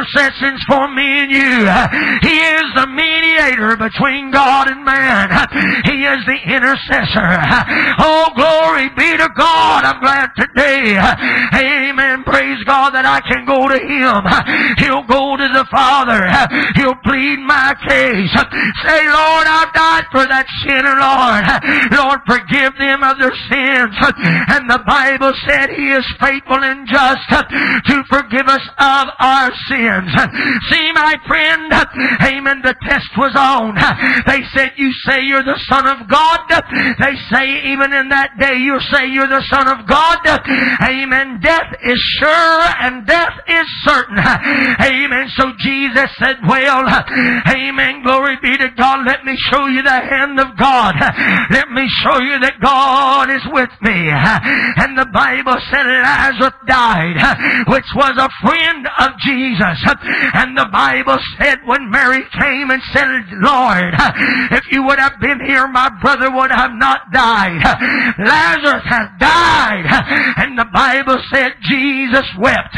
intercessions for me and you. He is the mediator between God and man. He is the intercessor. Oh, glory be to God. I'm glad today, amen, praise God, that I can go to Him. He'll go to the Father. He'll plead my case. Say, Lord, I've died for that sinner, Lord. Lord, forgive them of their sins. And the Bible said He is faithful and just to forgive us of our sins. See, my friend, amen, the test was on. They said, you say you're the Son of God. They say even in that day you say you're the Son of God. Amen. Death is sure and death is certain. Amen. So Jesus said, well, amen, glory be to God, let me show you the hand of God. Let me show you that God is with me. And the Bible said Lazarus died, which was a friend of Jesus. And the Bible said when Mary came and said, Lord, if you would have been here, my brother would have not died. Lazarus has died. And the Bible said Jesus wept.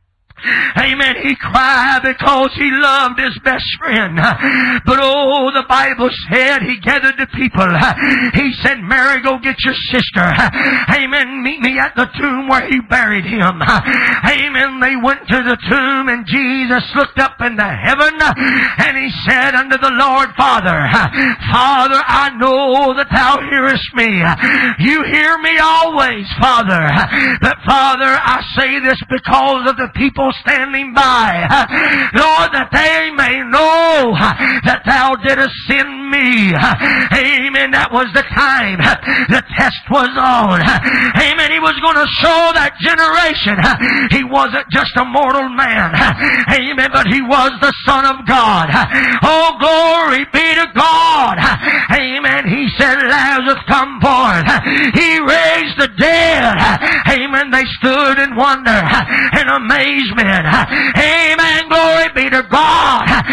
Amen. He cried because he loved his best friend. But oh, the Bible said he gathered the people. He said, Mary, go get your sister. Amen. Meet me at the tomb where he buried him. Amen. They went to the tomb and Jesus looked up into heaven and he said unto the Lord, Father, Father, I know that thou hearest me. You hear me always, Father. But Father, I say this because of the people standing by, Lord, that they may know that thou didst send me. Amen. That was the time the test was on. Amen. He was going to show that generation he wasn't just a mortal man. Amen. But he was the Son of God. Oh, glory be to God. Amen. He said, Lazarus, come forth. He raised the dead. Amen. They stood in wonder and amazement. Amen. Glory be to God.